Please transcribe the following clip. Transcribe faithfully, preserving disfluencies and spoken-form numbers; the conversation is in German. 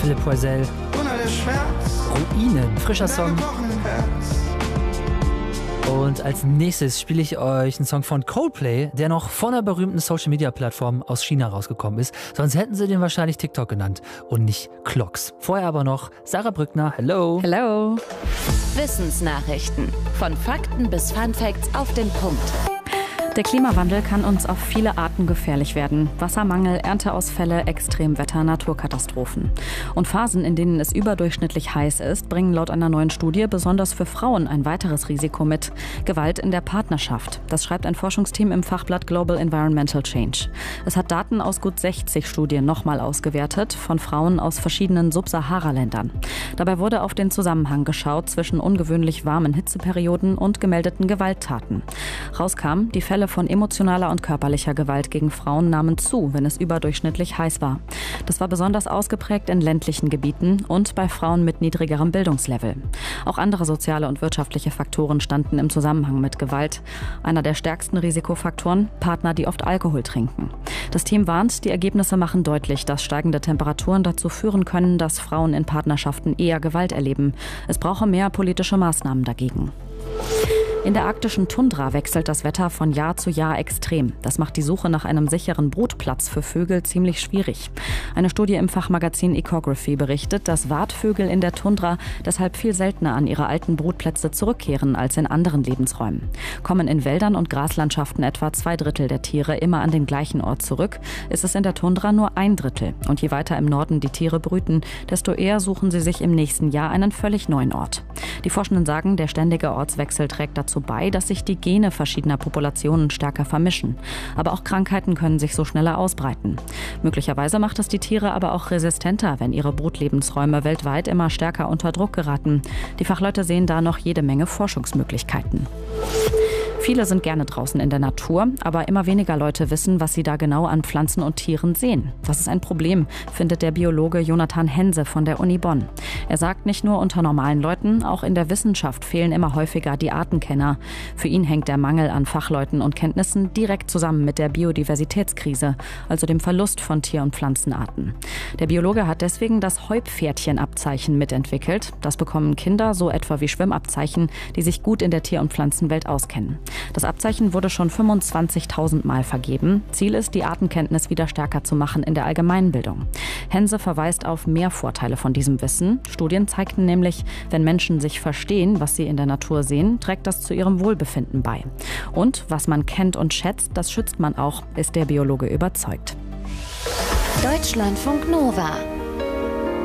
Philipp Poisel. Ruinen, frischer Song. Und als nächstes spiele ich euch einen Song von Coldplay, der noch von einer berühmten Social-Media-Plattform aus China rausgekommen ist. Sonst hätten sie den wahrscheinlich TikTok genannt und nicht Clocks. Vorher aber noch Sarah Brückner. Hello. Hello. Wissensnachrichten. Von Fakten bis Funfacts auf den Punkt. Der Klimawandel kann uns auf viele Arten gefährlich werden. Wassermangel, Ernteausfälle, Extremwetter, Naturkatastrophen. Und Phasen, in denen es überdurchschnittlich heiß ist, bringen laut einer neuen Studie besonders für Frauen ein weiteres Risiko mit: Gewalt in der Partnerschaft. Das schreibt ein Forschungsteam im Fachblatt Global Environmental Change. Es hat Daten aus gut sechzig Studien nochmal ausgewertet, von Frauen aus verschiedenen Sub-Sahara-Ländern. Dabei wurde auf den Zusammenhang geschaut zwischen ungewöhnlich warmen Hitzeperioden und gemeldeten Gewalttaten. Rauskam, die Fälle von emotionaler und körperlicher Gewalt gegen Frauen nahmen zu, wenn es überdurchschnittlich heiß war. Das war besonders ausgeprägt in ländlichen Gebieten und bei Frauen mit niedrigerem Bildungslevel. Auch andere soziale und wirtschaftliche Faktoren standen im Zusammenhang mit Gewalt. Einer der stärksten Risikofaktoren: Partner, die oft Alkohol trinken. Das Team warnt, die Ergebnisse machen deutlich, dass steigende Temperaturen dazu führen können, dass Frauen in Partnerschaften eher Gewalt erleben. Es brauche mehr politische Maßnahmen dagegen. In der arktischen Tundra wechselt das Wetter von Jahr zu Jahr extrem. Das macht die Suche nach einem sicheren Brutplatz für Vögel ziemlich schwierig. Eine Studie im Fachmagazin Ecography berichtet, dass Wartvögel in der Tundra deshalb viel seltener an ihre alten Brutplätze zurückkehren als in anderen Lebensräumen. Kommen in Wäldern und Graslandschaften etwa zwei Drittel der Tiere immer an den gleichen Ort zurück, ist es in der Tundra nur ein Drittel. Und je weiter im Norden die Tiere brüten, desto eher suchen sie sich im nächsten Jahr einen völlig neuen Ort. Die Forschenden sagen, der ständige Ortswechsel trägt dazu bei, dass sich die Gene verschiedener Populationen stärker vermischen. Aber auch Krankheiten können sich so schneller ausbreiten. Möglicherweise macht es die Tiere aber auch resistenter, wenn ihre Brutlebensräume weltweit immer stärker unter Druck geraten. Die Fachleute sehen da noch jede Menge Forschungsmöglichkeiten. Viele sind gerne draußen in der Natur, aber immer weniger Leute wissen, was sie da genau an Pflanzen und Tieren sehen. Das ist ein Problem, findet der Biologe Jonathan Hense von der Uni Bonn. Er sagt, nicht nur unter normalen Leuten, auch in der Wissenschaft fehlen immer häufiger die Artenkenner. Für ihn hängt der Mangel an Fachleuten und Kenntnissen direkt zusammen mit der Biodiversitätskrise, also dem Verlust von Tier- und Pflanzenarten. Der Biologe hat deswegen das Häupferdchen-Abzeichen mitentwickelt. Das bekommen Kinder, so etwa wie Schwimmabzeichen, die sich gut in der Tier- und Pflanzenwelt auskennen. Das Abzeichen wurde schon fünfundzwanzigtausend Mal vergeben. Ziel ist, die Artenkenntnis wieder stärker zu machen in der Allgemeinbildung. Hense verweist auf mehr Vorteile von diesem Wissen. Studien zeigten nämlich, wenn Menschen sich verstehen, was sie in der Natur sehen, trägt das zu ihrem Wohlbefinden bei. Und was man kennt und schätzt, das schützt man auch, ist der Biologe überzeugt. Deutschlandfunk Nova.